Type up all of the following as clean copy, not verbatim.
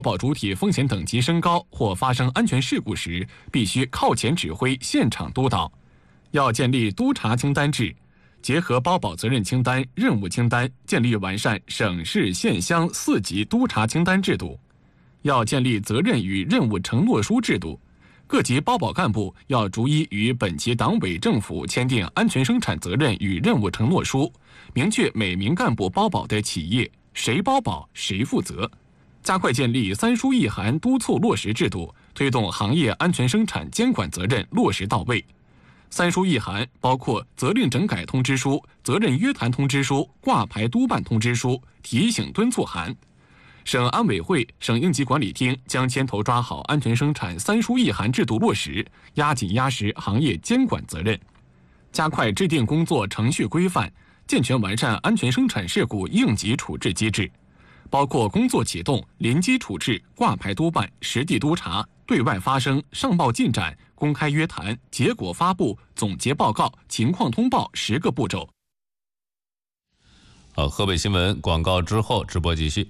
保主体风险等级升高或发生安全事故时，必须靠前指挥、现场督导。要建立督查清单制，结合包保责任清单、任务清单，建立完善省市县乡4级督查清单制度。要建立责任与任务承诺书制度，各级包保干部要逐一与本级党委政府签订安全生产责任与任务承诺书，明确每名干部包保的企业谁包保谁负责。加快建立3书1函督促落实制度，推动行业安全生产监管责任落实到位。3书1函包括责令整改通知书、责任约谈通知书、挂牌督办通知书、提醒敦促函。省安委会、省应急管理厅将牵头抓好安全生产3书1函制度落实，压紧压实行业监管责任，加快制定工作程序规范，健全完善安全生产事故应急处置机制。包括工作启动、临机处置、挂牌督办、实地督查、对外发声、上报进展、公开约谈、结果发布、总结报告、情况通报10个步骤。 好，河北新闻广告之后直播继续。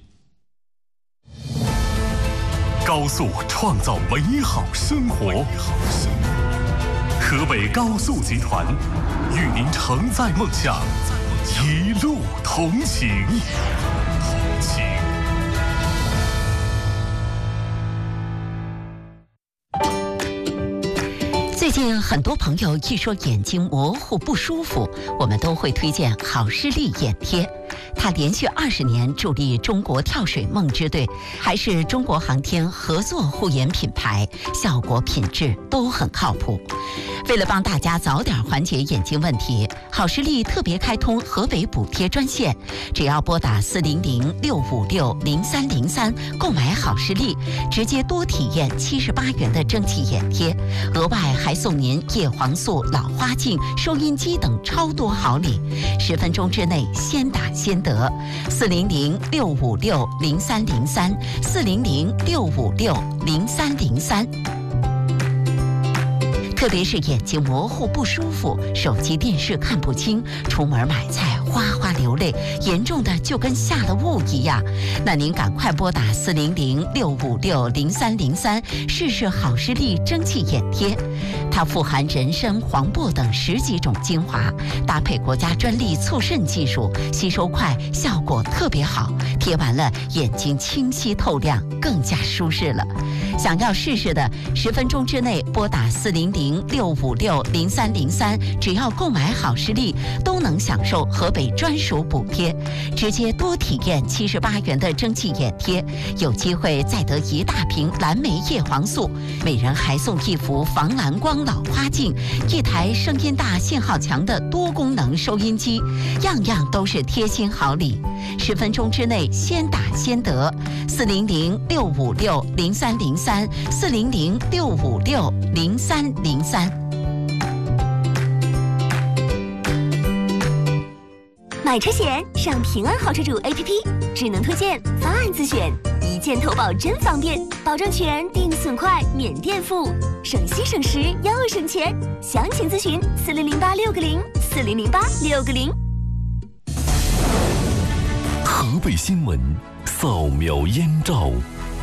高速创造美好生活，河北高速集团与您承载梦想，一路同行。 最近很多朋友一说眼睛模糊不舒服，我们都会推荐好视力眼贴。它连续20年助力中国跳水梦之队，还是中国航天合作护眼品牌，效果品质都很靠谱。为了帮大家早点缓解眼睛问题，好视力特别开通河北补贴专线，只要拨打400-656-0303购买好视力，直接多体验78元的蒸汽眼贴，额外还送您叶黄素、老花镜、收音机等超多好礼，10分钟之内先打先得。400-656-0303，400-656-0303。特别是眼睛模糊不舒服，手机电视看不清，出门买菜哗哗流泪，严重的就跟下了雾一样，那您赶快拨打400-656-0303试试好视力蒸汽眼贴。它富含人参、黄柏等10几种精华，搭配国家专利促渗技术，吸收快，效果特别好，贴完了眼睛清晰透亮，更加舒适了。想要试试的，10分钟之内拨打400-656-0303，只要购买好视力，都能享受河北专属补贴，直接多体验78元的蒸汽眼贴，有机会再得1大瓶蓝莓叶黄素，每人还送1幅防蓝光老花镜，1台声音大、信号强的多功能收音机，样样都是贴心好礼。10分钟之内先打先得，400-656-0303，400-656-0303。 买车险上平安好车主 APP， 智能推荐，方案自选，一键投保真方便，保证全，定损快，免垫付，省心省时又省钱。详情咨询4008-660，4008-660。 河北新闻扫描燕赵。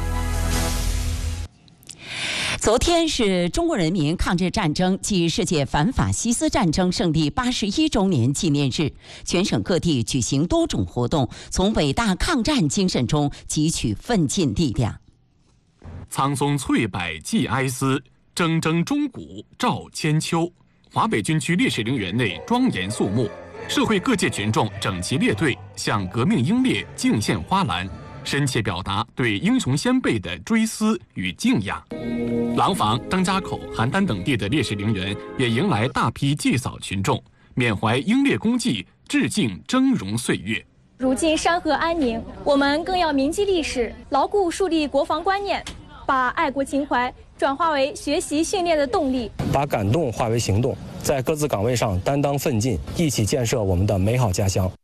昨天是中国人民抗日战争暨世界反法西斯战争胜利81周年纪念日，全省各地举行多种活动，从伟大抗战精神中汲取奋进力量。 苍松翠柏寄哀思，铮铮钟鼓照千秋。华北军区烈士陵园内庄严肃穆，社会各界群众整齐列队，向革命英烈敬献花篮，深切表达对英雄先辈的追思与敬仰。廊坊、张家口、邯郸等地的烈士陵园也迎来大批祭扫群众，缅怀英烈功绩，致敬峥嵘岁月。 如今山河安宁，我们更要铭记历史，牢固树立国防观念，把爱国情怀转化为学习训练的动力， 把感动化为行动，在各自岗位上担当奋进，一起建设我们的美好家乡。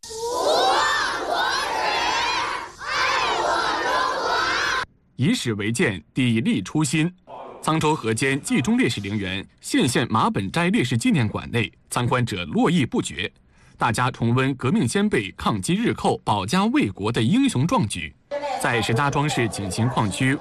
以史为鉴，砥砺初心。沧州河间冀中烈士陵园县马本斋烈士纪念馆内，参观者络绎不绝，大家重温革命先辈抗击日寇、保家卫国的英雄壮举。在石家庄市景行矿区